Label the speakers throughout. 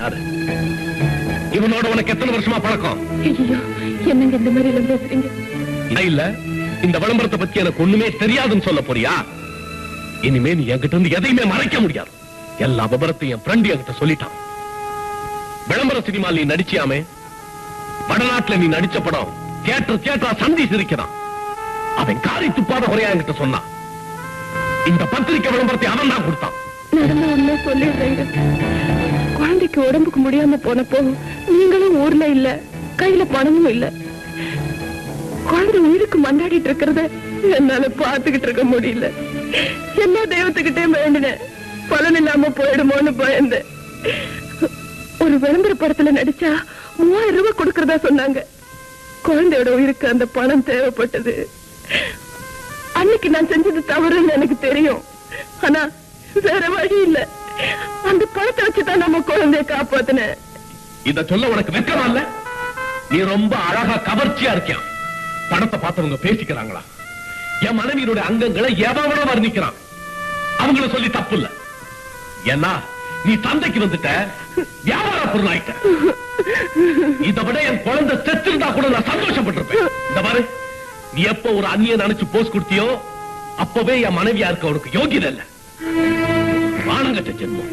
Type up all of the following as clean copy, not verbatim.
Speaker 1: யாரு? இவனோட உனக்கு எத்தனை வருஷமா பழக்கம்?
Speaker 2: ஐயோ, என்னங்க இந்த மாதிரி எல்லாம் பேசுறீங்க?
Speaker 1: இல்ல, இந்த விளம்பரத்தை பத்தி எனக்கு ஒண்ணுமே தெரியாதுன்னு சொல்ல போறியா? இனிமே நீ என்கிட்ட இருந்து எதையுமே மறைக்க முடியாது. எல்லா விபரத்தையும் என் ஃப்ரெண்ட் என்கிட்ட சொல்லிட்டான். விளம்பர சினிமால நீ நடிச்சியாமே, வடநாட்டுல நீ நடிச்ச படம் தியேட்டரா சந்தி சிரிக்கிறான். அவன் காரி துப்பாத குறையா என்கிட்ட சொன்னான். இந்த பத்திரிக்கை விளம்பரத்தை அவன் தான் கொடுத்தான்.
Speaker 2: நடந்த உண்மை சொல்லிடுறேங்க. குழந்தைக்கு உடம்புக்கு முடியாம போனப்போ நீங்களும் ஊர்ல இல்ல, கையில பணமும் இல்ல. குழந்தை உயிருக்கு மண்டாடிட்டு இருக்கிறத என்னால பாத்துக்கிட்டு இருக்க முடியல. எல்லா தெய்வத்துக்கிட்டே வேண்டினேன், பலன் இல்லாம போயிடுமோன்னு பயந்தேன். ஒரு விளம்பர படத்துல நடிச்சா 3000 ரூபாய் கொடுக்கறதா சொன்னாங்க. குழந்தையோட உயிருக்கு அந்த பணம் தேவைப்பட்டது. அன்னைக்கு நான் செஞ்சது தவறுன்னு எனக்கு தெரியும். ஆனா வேற வழி இல்ல. அந்த பணத்தை வச்சுதான் நம்ம குழந்தைய காப்பாத்தினேன்.
Speaker 1: இத சொல்ல உனக்கு வெட்கமா இல்ல? நீ ரொம்ப அழகா கவர்ச்சியா இருக்கியா? பணத்தை பார்த்தவங்க பேசிக்கிறாங்களா? என் மனைவியினுடைய அங்கங்களை எவனோ வர்ணிக்கிறான். அவங்கள சொல்லி தப்பு இல்ல. ஏன்னா நீ தந்தைக்கு வந்துட்ட, வியாபார பொருள் ஆயிட்ட. இதை விட என் குழந்தை செத்திருந்தா கூட நான் சந்தோஷப்பட்டிருப்பேன். இந்த பாரு, நீ எப்ப ஒரு அந்நிய நினைச்சு போஸ் கொடுத்தியோ அப்பவே என் மனைவியா இருக்க உனக்கு யோகியதை இல்ல. வானங்கட்ட ஜென்மம்.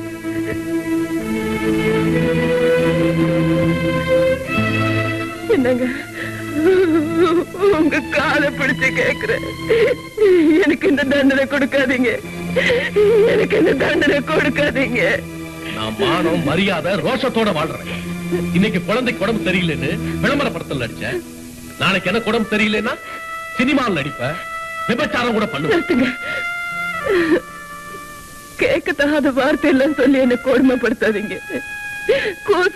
Speaker 2: என்னங்க, உங்க காலை பிடிச்சு கேக்குறேன், எனக்கு இந்த தண்டனை கொடுக்காதீங்க. எனக்கு இந்த தண்டனை கொடுக்காதீங்க.
Speaker 1: நான் மானம் மரியாதை ரோஷத்தோட வாழ்றேன். இன்னைக்கு குழந்தைக்கு உடம்பு தெரியலன்னு விளம்பர படத்தில் நடிச்சேன். நாளைக்கு எனக்கு உடம்பு தெரியலன்னா சினிமாவில் நடிப்ப, விபச்சாரம் கூட பண்ணுவேன்.
Speaker 2: கேட்க தகாத வார்த்தை எல்லாம் சொல்லி என்ன கொடுமைப்படுத்தாதீங்க.